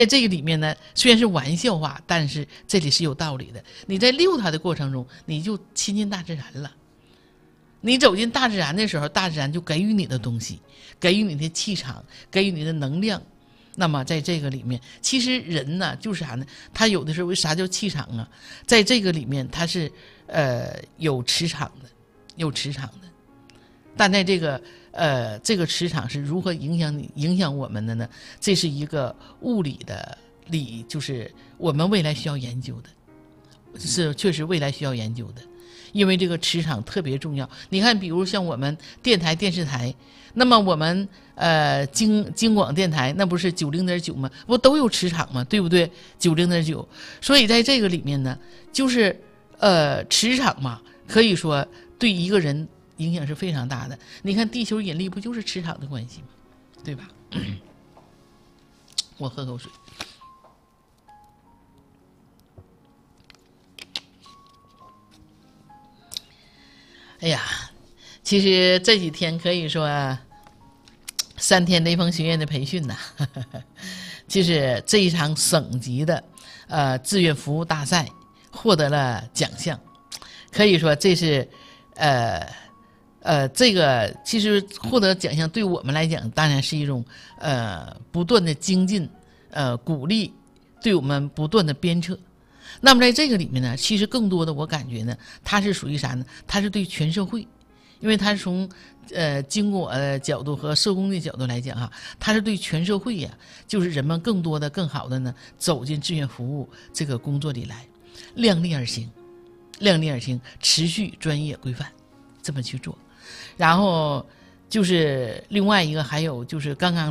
在这个里面呢，虽然是玩笑话，但是这里是有道理的。你在遛它的过程中，你就亲近大自然了。你走进大自然的时候，大自然就给予你的东西，给予你的气场，给予你的能量。那么在这个里面，其实人呢就是啥呢？他有的时候为啥叫气场啊？在这个里面，它是有磁场的，有磁场的。但在这个磁场是如何影响我们的呢？这是一个物理的就是我们未来需要研究的，是确实未来需要研究的，因为这个磁场特别重要。你看，比如像我们电台、电视台，那么我们京广电台那不是90.9吗？不都有磁场吗？对不对？90.9，所以在这个里面呢，就是磁场嘛，可以说对一个人影响是非常大的。你看地球引力不就是磁场的关系吗？对吧？我喝口水。哎呀，其实这几天可以说3天雷锋学院的培训呐，就是这一场省级的志愿服务大赛获得了奖项，可以说这是这个其实获得奖项对我们来讲，当然是一种不断的精进，鼓励，对我们不断的鞭策。那么在这个里面呢，其实更多的我感觉呢，它是属于啥呢？它是对全社会，因为它是从经过角度和社工的角度来讲哈，它是对全社会呀，就是人们更多的、更好的呢，走进志愿服务这个工作里来，量力而行，量力而行，持续、专业、规范，这么去做。然后就是另外一个，还有就是刚刚